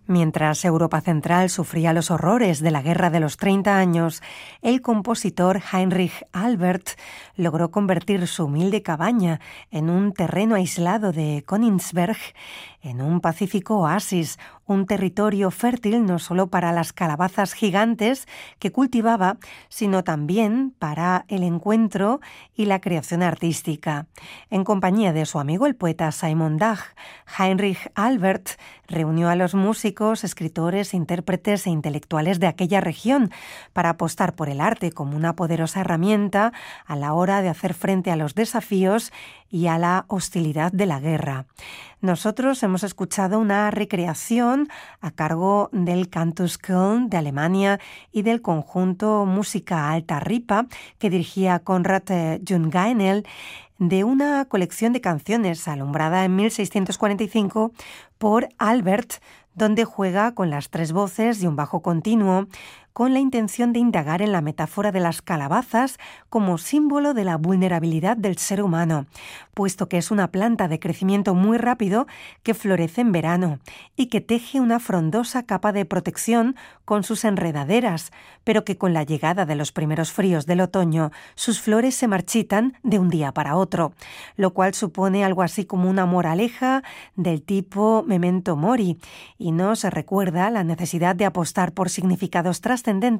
Mientras Europa Central sufría los horrores de la Guerra de los 30 años, el compositor Heinrich Albert logró convertir su humilde cabaña en un terreno aislado de Königsberg, en un pacífico oasis, un territorio fértil no solo para las calabazas gigantes que cultivaba, sino también para el encuentro y la creación artística. En compañía de su amigo el poeta Simon Dag, Heinrich Albert reunió a los músicos, escritores, intérpretes e intelectuales de aquella región para apostar por el arte como una poderosa herramienta a la hora de hacer frente a los desafíos y a la hostilidad de la guerra. Nosotros hemos escuchado una recreación a cargo del Cantus Köln de Alemania y del conjunto Música Alta Ripa que dirigía Konrad Jungainel, de una colección de canciones alumbrada en 1645 por Albert, donde juega con las tres voces y un bajo continuo, con la intención de indagar en la metáfora de las calabazas como símbolo de la vulnerabilidad del ser humano, puesto que es una planta de crecimiento muy rápido que florece en verano y que teje una frondosa capa de protección con sus enredaderas, pero que con la llegada de los primeros fríos del otoño sus flores se marchitan de un día para otro, lo cual supone algo así como una moraleja del tipo memento mori y nos recuerda la necesidad de apostar por significados trascendentes